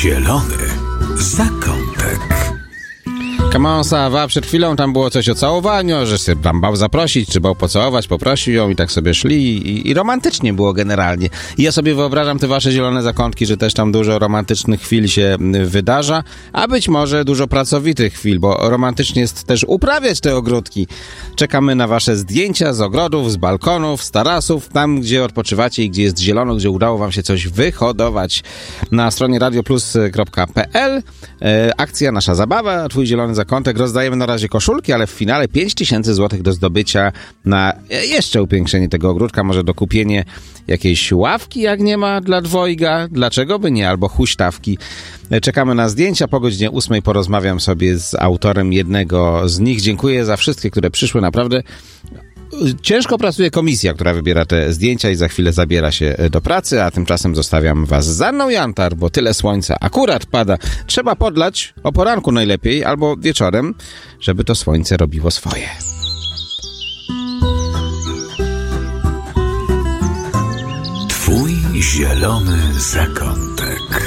zielony zakątek. Come on, Sawa, przed chwilą tam było coś o całowaniu, że się tam bał zaprosić, czy bał pocałować, poprosił ją i tak sobie szli i romantycznie było generalnie. I ja sobie wyobrażam te wasze zielone zakątki, że też tam dużo romantycznych chwil się wydarza, a być może dużo pracowitych chwil, bo romantycznie jest też uprawiać te ogródki. Czekamy na wasze zdjęcia z ogrodów, z balkonów, z tarasów, tam gdzie odpoczywacie i gdzie jest zielono, gdzie udało wam się coś wyhodować. Na stronie radioplus.pl akcja Nasza Zabawa, twój zielony zakątek. Rozdajemy na razie koszulki, ale w finale 5000 zł do zdobycia na jeszcze upiększenie tego ogródka, może dokupienie jakiejś ławki, jak nie ma, dla dwojga. Dlaczego by nie? Albo huśtawki. Czekamy na zdjęcia. Po godzinie 8 porozmawiam sobie z autorem jednego z nich. Dziękuję za wszystkie, które przyszły. Naprawdę ciężko pracuje komisja, która wybiera te zdjęcia i za chwilę zabiera się do pracy, a tymczasem zostawiam was z Anną Jantar, bo tyle słońca akurat pada. Trzeba podlać o poranku najlepiej, albo wieczorem, żeby to słońce robiło swoje. Twój zielony zakątek.